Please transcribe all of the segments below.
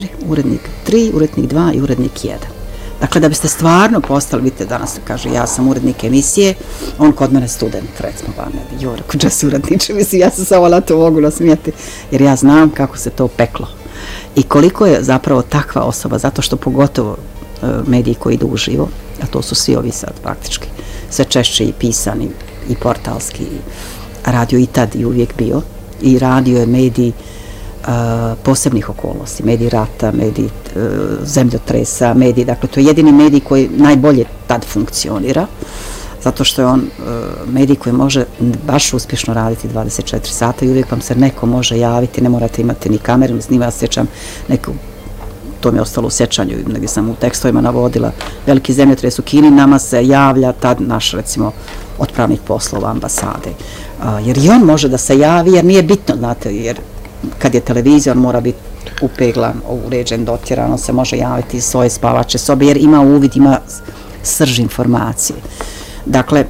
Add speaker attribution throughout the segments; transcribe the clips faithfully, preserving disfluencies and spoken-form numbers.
Speaker 1: urednik tri, urednik dva i urednik jedan. Dakle, da biste stvarno postali, vidite danas kaže, ja sam urednik emisije, on kod mene student, recimo, ba ne, Jora, kuđa si uredniče, mislim, ja se samo na to mogu nasmijati, jer ja znam kako se to peklo. I koliko je zapravo takva osoba, zato što pogotovo e, mediji koji idu uživo, a to su svi ovi sad praktički, sve češće i pisani, i portalski, i radio i tad i uvijek bio, i radio je mediji Uh, posebnih okolnosti, mediji rata, mediji uh, zemljotresa, mediji, dakle to je jedini medij koji najbolje tad funkcionira, zato što je on uh, medij koji može baš uspješno raditi dvadeset četiri sata i uvijek vam se neko može javiti, ne morate imati ni kameru, s njima ja sjećam neku, to mi je ostalo u sjećanju, negdje sam u tekstovima navodila, veliki zemljotres u Kini, nama se javlja tad naš, recimo, otpravnik poslova ambasade, uh, jer i on može da se javi, jer nije bitno, znate, jer kad je televizija, on mora biti upeglan, uređen, dotjeran, on se može javiti iz svoje spavače sobe, jer ima uvid, ima srž informacije. Dakle,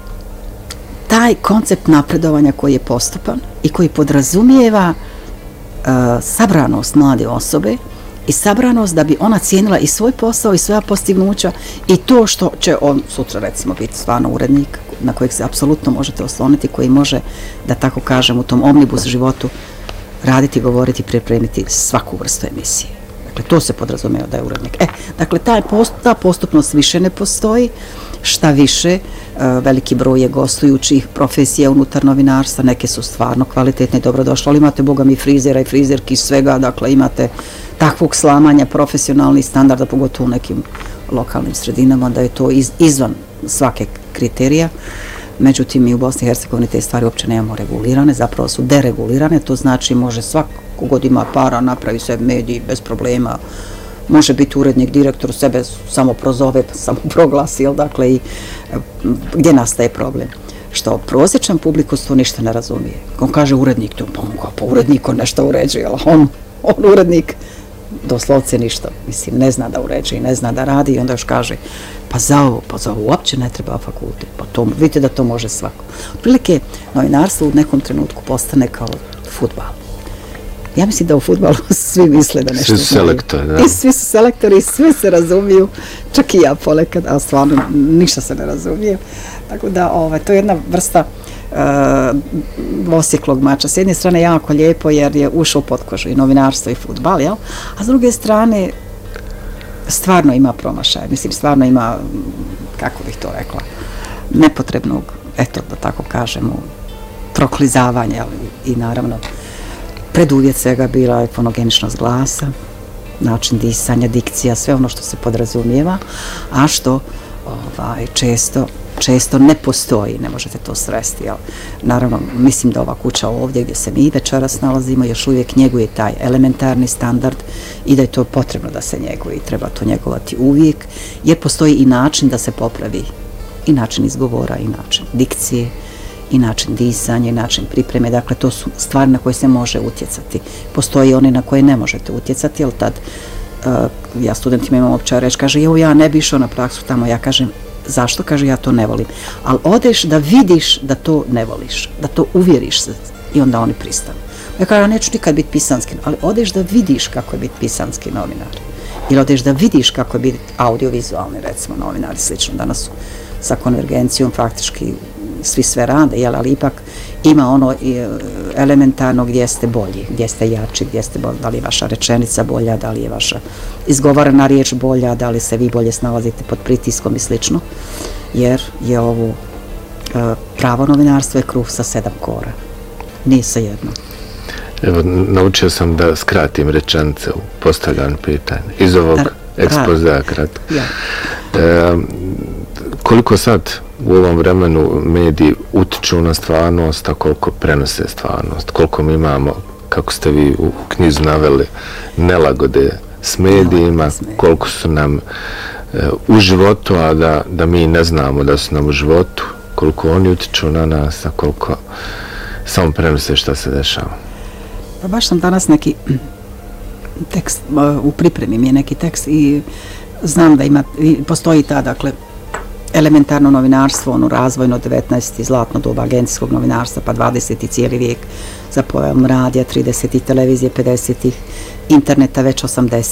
Speaker 1: taj koncept napredovanja koji je postupan i koji podrazumijeva uh, sabranost mlade osobe i sabranost da bi ona cijenila i svoj posao i svoja postignuća i to što će on sutra, recimo, biti stvarno urednik na kojeg se apsolutno možete osloniti, koji može, da tako kažem, u tom omnibus životu raditi, govoriti, pripremiti svaku vrstu emisije. Dakle, to se podrazumijeva da je urednik. E, dakle, taj post, ta postupnost više ne postoji, šta više, veliki broj je gostujućih profesija unutar novinarstva, neke su stvarno kvalitetne i dobrodošle, ali imate, boga mi, frizera i frizerki, svega, dakle, imate takvog slamanja profesionalnih standarda, pogotovo u nekim lokalnim sredinama, da je to iz, izvan svake kriterija. Međutim, mi u Bosni i Hercegovini te stvari uopće nemamo regulirane, zapravo su deregulirane, to znači može svako god ima para, napravi sve mediji bez problema, može biti urednik, direktor, sebe samo prozove, pa samo proglasi, jel, dakle, i gdje nastaje problem? Što prosječan publikus to ništa ne razumije. On kaže urednik, to, pa, pa urednik on nešto uređuje, ali on, on urednik doslovce ništa, mislim, ne zna da uređuje, ne zna da radi i onda još kaže, pa za ovo, pa za ovo uopće ne treba fakultet, pa to, vidite da to može svako. Otprilike, novinarstvo u nekom trenutku postane kao fudbal. Ja mislim da u fudbalu svi misle da nešto
Speaker 2: znaju. Svi su selektori, da.
Speaker 1: I svi su selektori, sve se razumiju, čak i ja ponekad, a stvarno ništa se ne razumije. Tako da, ovaj, to je jedna vrsta uh, osjeklog mača. S jedne strane jako lijepo jer je ušao pod kožu i novinarstvo i fudbal, jel? A s druge strane stvarno ima promašaja, mislim, stvarno ima, kako bih to rekla, nepotrebnog, eto, da tako kažemo, proklizavanja, jel? I naravno, preduvjet svega bila je fonogeničnost glasa, način disanja, dikcija, sve ono što se podrazumijeva, a što ovaj, često, često ne postoji, ne možete to sresti. Jel? Naravno, mislim da ova kuća ovdje gdje se mi večeras nalazimo još uvijek njeguje taj elementarni standard i da je to potrebno da se njeguje i treba to njegovati uvijek, jer postoji i način da se popravi i način izgovora i način dikcije, i način disanja, i način pripreme. Dakle, to su stvari na koje se može utjecati. Postoji one na koje ne možete utjecati, jer tad uh, ja studentima imam opća reći, kaže, evo ja ne bi išao na praksu tamo, ja kažem, zašto? Kaže, ja to ne volim. Ali odeš da vidiš da to ne voliš, da to uvjeriš se i onda oni pristanu. Ja kažem, ja neću nikad biti pisanski, ali odeš da vidiš kako je biti pisanski novinar. Ili odeš da vidiš kako je biti audiovizualni, recimo, novinari, slično. Danas su sa konvergencijom praktički svi sve rade, jel, ali ipak ima ono elementarno gdje ste bolji, gdje ste jači, gdje ste bolji, da li je vaša rečenica bolja, da li je vaša izgovorena riječ bolja, da li se vi bolje snalazite pod pritiskom i slično, jer je ovo pravo novinarstvo je kruh sa sedam kora. Nije svejedno.
Speaker 2: Evo, naučio sam da skratim rečenice u postavljanju pitanja. Iz ovog ekspozea kratko. Ja. E, koliko sad u ovom vremenu mediji utiču na stvarnost, a koliko prenose stvarnost? Koliko mi imamo, kako ste vi u knjizu naveli, nelagode s medijima, koliko su nam e, u životu, a da, da mi ne znamo da su nam u životu, koliko oni utiču na nas, a koliko samo prenose šta se dešava.
Speaker 1: Pa baš sam danas neki tekst, u pripremi mi je neki tekst i znam da ima, postoji ta, dakle, elementarno novinarstvo, ono razvojno devetnaesti zlatno doba agencijskog novinarstva, pa dvadeseti cijeli vijek za pojavom radija, trideseti televizije, pedeseti interneta već osamdesetih